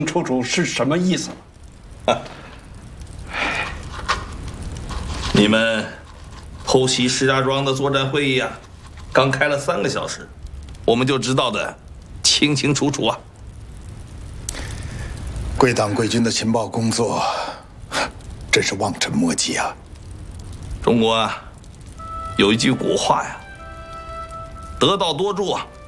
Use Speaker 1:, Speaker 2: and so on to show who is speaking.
Speaker 1: 楚楚是什么意思了。
Speaker 2: 你们偷袭石家庄的作战会议啊，刚开了3个小时，我们就知道的清清楚楚啊。
Speaker 3: 贵党贵军的情报工作，真是望尘莫及啊！
Speaker 2: 中国啊，有一句古话呀，得道多助啊。